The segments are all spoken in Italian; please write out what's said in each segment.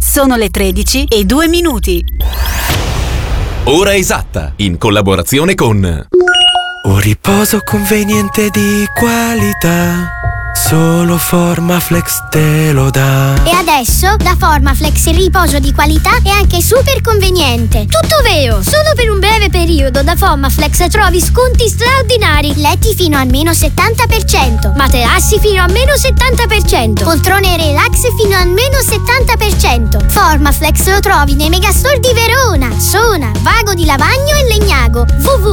Sono le 13:02. Ora esatta, in collaborazione con Un riposo conveniente di qualità, solo Formaflex te lo dà. E adesso da Formaflex il riposo di qualità è anche super conveniente. Tutto vero! Solo per un breve periodo da Formaflex trovi sconti straordinari. Letti fino a meno 70%, materassi fino a meno 70%, poltrone relax fino a meno 70%. Formaflex lo trovi nei megastore di Verona, Sona, Vago di Lavagno e Legnago.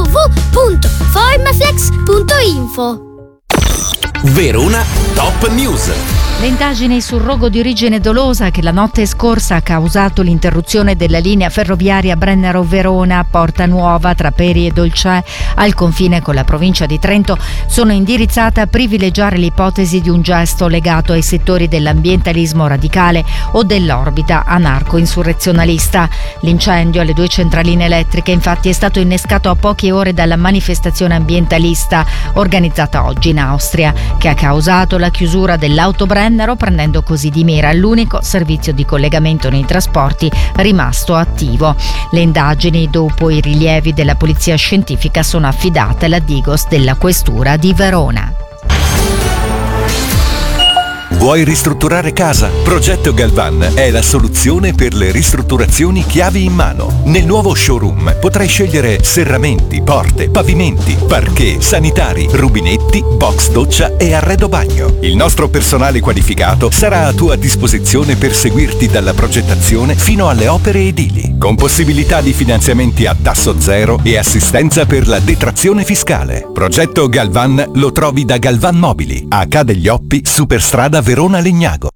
www.formaflex.info. Verona Top News. Le indagini sul rogo di origine dolosa che la notte scorsa ha causato l'interruzione della linea ferroviaria Brennero-Verona Porta Nuova tra Peri e Dolcè al confine con la provincia di Trento sono indirizzate a privilegiare l'ipotesi di un gesto legato ai settori dell'ambientalismo radicale o dell'orbita anarco-insurrezionalista. L'incendio alle 2 centraline elettriche infatti è stato innescato a poche ore dalla manifestazione ambientalista organizzata oggi in Austria, che ha causato la chiusura dell'autobrennero, prendendo così di mira l'unico servizio di collegamento nei trasporti rimasto attivo. Le indagini, dopo i rilievi della polizia scientifica, sono affidate alla Digos della Questura di Verona. Vuoi ristrutturare casa? Progetto Galvan è la soluzione per le ristrutturazioni chiavi in mano. Nel nuovo showroom potrai scegliere serramenti, porte, pavimenti, parquet, sanitari, rubinetti, box doccia e arredo bagno. Il nostro personale qualificato sarà a tua disposizione per seguirti dalla progettazione fino alle opere edili, con possibilità di finanziamenti a tasso zero e assistenza per la detrazione fiscale. Progetto Galvan lo trovi da Galvan Mobili, a Ca' degli Oppi, Superstrada Verona Legnago.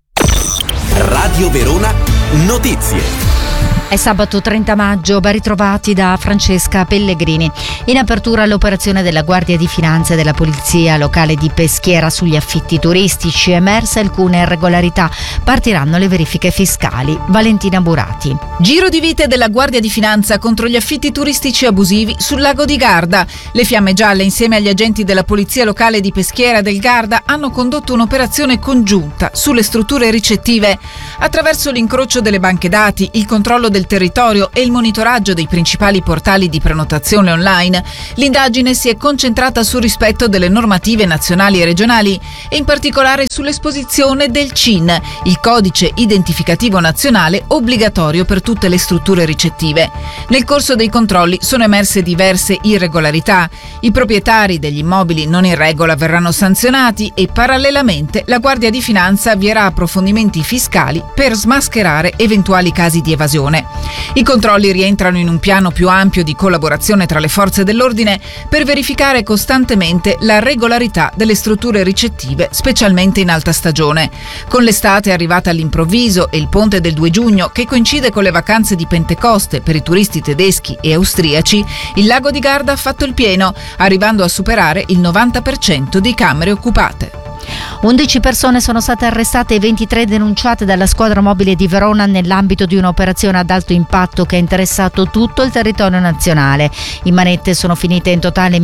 Radio Verona Notizie. È sabato 30 maggio, ben ritrovati da Francesca Pellegrini. In apertura l'operazione della Guardia di Finanza e della Polizia Locale di Peschiera sugli affitti turistici, emerse alcune irregolarità. Partiranno le verifiche fiscali. Valentina Burati. Giro di vite della Guardia di Finanza contro gli affitti turistici abusivi sul lago di Garda. Le Fiamme Gialle, insieme agli agenti della Polizia Locale di Peschiera e del Garda, hanno condotto un'operazione congiunta sulle strutture ricettive. Attraverso l'incrocio delle banche dati, il controllo del territorio e il monitoraggio dei principali portali di prenotazione online, l'indagine si è concentrata sul rispetto delle normative nazionali e regionali e in particolare sull'esposizione del CIN, il codice identificativo nazionale obbligatorio per tutte le strutture ricettive. Nel corso dei controlli sono emerse diverse irregolarità. I proprietari degli immobili non in regola verranno sanzionati e parallelamente la Guardia di Finanza avvierà approfondimenti fiscali per smascherare eventuali casi di evasione. I controlli rientrano in un piano più ampio di collaborazione tra le forze dell'ordine per verificare costantemente la regolarità delle strutture ricettive, specialmente in alta stagione. Con l'estate arrivata all'improvviso e il ponte del 2 giugno, che coincide con le vacanze di Pentecoste per i turisti tedeschi e austriaci, il lago di Garda ha fatto il pieno, arrivando a superare il 90% di camere occupate. 11 persone sono state arrestate e 23 denunciate dalla squadra mobile di Verona nell'ambito di un'operazione ad alto impatto che ha interessato tutto il territorio nazionale. In manette sono finite in totale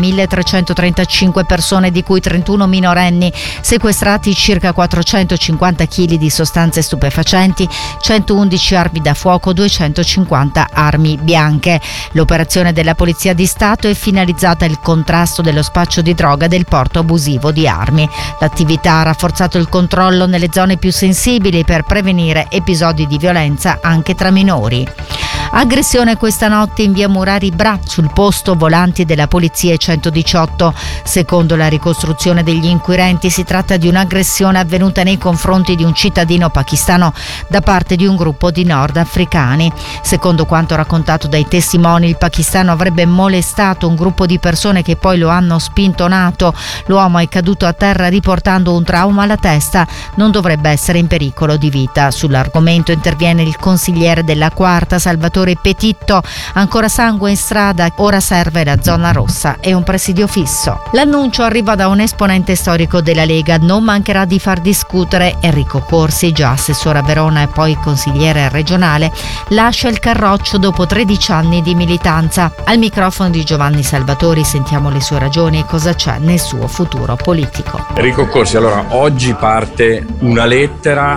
1.335 persone, di cui 31 minorenni, sequestrati circa 450 kg di sostanze stupefacenti, 111 armi da fuoco, 250 armi bianche. L'operazione della Polizia di Stato è finalizzata al contrasto dello spaccio di droga e del porto abusivo di armi. L'attività ha rafforzato il controllo nelle zone più sensibili per prevenire episodi di violenza anche tra minori. Aggressione questa notte in via Murari Bra, sul posto volanti della polizia 118. Secondo la ricostruzione degli inquirenti si tratta di un'aggressione avvenuta nei confronti di un cittadino pakistano da parte di un gruppo di nordafricani. Secondo quanto raccontato dai testimoni, il pakistano avrebbe molestato un gruppo di persone che poi lo hanno spintonato. L'uomo è caduto a terra riportando un trauma alla testa, non dovrebbe essere in pericolo di vita. Sull'argomento interviene il consigliere della quarta, Salvatore Petitto. Ancora sangue in strada, ora serve la zona rossa e un presidio fisso. L'annuncio arriva da un esponente storico della Lega, non mancherà di far discutere. Enrico Corsi, già assessore a Verona e poi consigliere regionale, lascia il Carroccio dopo 13 anni di militanza. Al microfono di Giovanni Salvatori sentiamo le sue ragioni e cosa c'è nel suo futuro politico. Enrico Corsi, allora oggi parte una lettera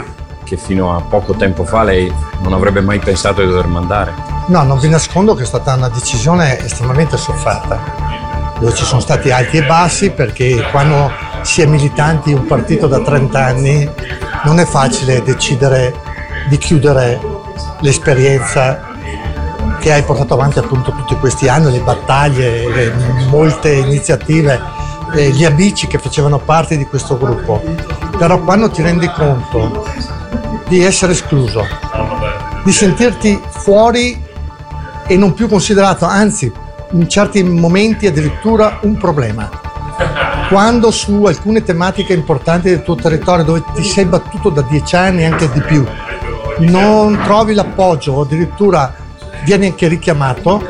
che fino a poco tempo fa lei non avrebbe mai pensato di dover mandare. No, non vi nascondo che è stata una decisione estremamente sofferta, dove ci sono stati alti e bassi, perché quando si è militanti in un partito da 30 anni non è facile decidere di chiudere l'esperienza che hai portato avanti appunto tutti questi anni, le battaglie, molte iniziative, gli amici che facevano parte di questo gruppo. Però quando ti rendi conto di essere escluso, di sentirti fuori e non più considerato, anzi in certi momenti addirittura un problema, quando su alcune tematiche importanti del tuo territorio, dove ti sei battuto da 10 anni e anche di più, non trovi l'appoggio o addirittura vieni anche richiamato,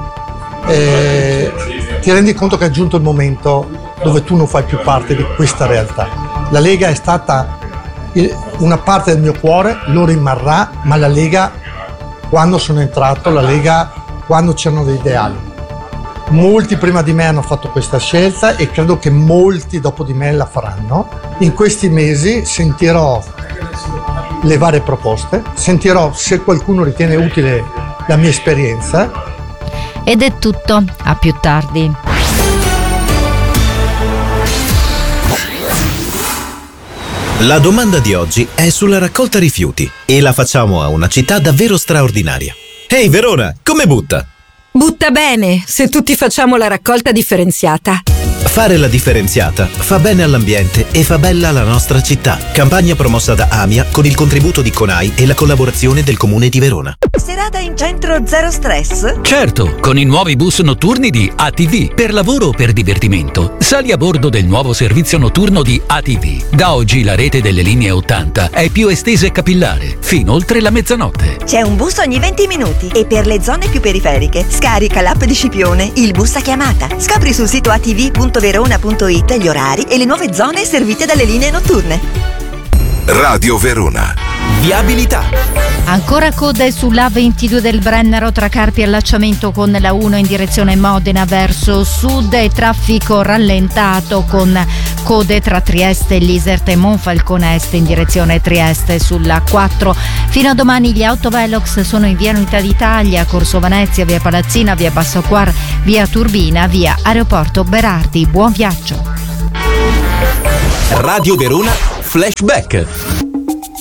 ti rendi conto che è giunto il momento dove tu non fai più parte di questa realtà. La Lega è stata una parte del mio cuore, lo rimarrà, ma la Lega, quando sono entrato, la Lega quando c'erano dei ideali. Molti prima di me hanno fatto questa scelta e credo che molti dopo di me la faranno. In questi mesi sentirò le varie proposte, sentirò se qualcuno ritiene utile la mia esperienza. Ed è tutto, a più tardi. La domanda di oggi è sulla raccolta rifiuti e la facciamo a una città davvero straordinaria. Ehi Verona, come butta? Butta bene, se tutti facciamo la raccolta differenziata. Fare la differenziata fa bene all'ambiente e fa bella la nostra città. Campagna promossa da AMIA con il contributo di CONAI e la collaborazione del Comune di Verona. Serata in centro zero stress? Certo, con i nuovi bus notturni di ATV. Per lavoro o per divertimento, sali a bordo del nuovo servizio notturno di ATV. Da oggi la rete delle linee 80 è più estesa e capillare, fino oltre la mezzanotte. C'è un bus ogni 20 minuti e per le zone più periferiche scarica l'app di Scipione, il bus a chiamata. Scopri sul sito atv.verona.it gli orari e le nuove zone servite dalle linee notturne. Radio Verona. Viabilità. Ancora code sulla 22 del Brennero tra Carpi e allacciamento con la 1 in direzione Modena verso sud e traffico rallentato con code tra Trieste e Liserte e Monfalcone Est in direzione Trieste sulla 4. Fino a domani gli autovelox sono in via Unità d'Italia, Corso Venezia, via Palazzina, via Bassoquar, via Turbina, via Aeroporto Berardi. Buon viaggio. Radio Verona Flashback.